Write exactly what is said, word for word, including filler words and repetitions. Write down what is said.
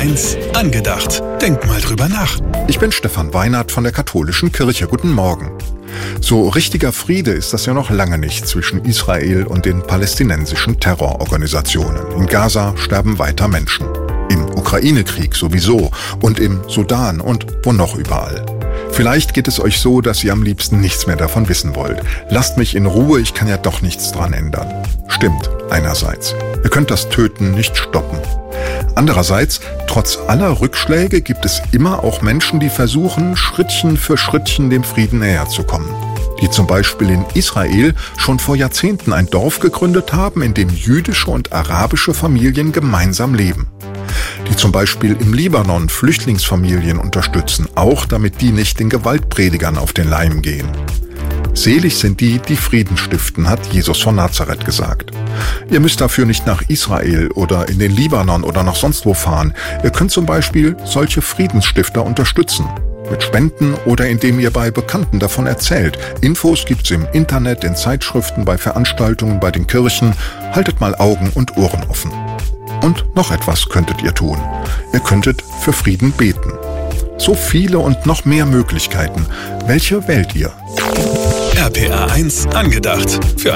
eins angedacht. Denk mal drüber nach. Ich bin Stefan Weinert von der Katholischen Kirche. Guten Morgen. So richtiger Friede ist das ja noch lange nicht zwischen Israel und den palästinensischen Terrororganisationen. In Gaza sterben weiter Menschen. Im Ukraine-Krieg sowieso und im Sudan und wo noch überall. Vielleicht geht es euch so, dass ihr am liebsten nichts mehr davon wissen wollt. Lasst mich in Ruhe, ich kann ja doch nichts dran ändern. Stimmt, einerseits. Ihr könnt das Töten nicht stoppen. Andererseits, trotz aller Rückschläge gibt es immer auch Menschen, die versuchen, Schrittchen für Schrittchen dem Frieden näher zu kommen. Die zum Beispiel in Israel schon vor Jahrzehnten ein Dorf gegründet haben, in dem jüdische und arabische Familien gemeinsam leben. Die zum Beispiel im Libanon Flüchtlingsfamilien unterstützen, auch damit die nicht den Gewaltpredigern auf den Leim gehen. Selig sind die, die Frieden stiften, hat Jesus von Nazareth gesagt. Ihr müsst dafür nicht nach Israel oder in den Libanon oder nach sonst wo fahren. Ihr könnt zum Beispiel solche Friedensstifter unterstützen. Mit Spenden oder indem ihr bei Bekannten davon erzählt. Infos gibt's im Internet, in Zeitschriften, bei Veranstaltungen, bei den Kirchen. Haltet mal Augen und Ohren offen. Und noch etwas könntet ihr tun. Ihr könntet für Frieden beten. So viele und noch mehr Möglichkeiten. Welche wählt ihr? R P R eins angedacht. Für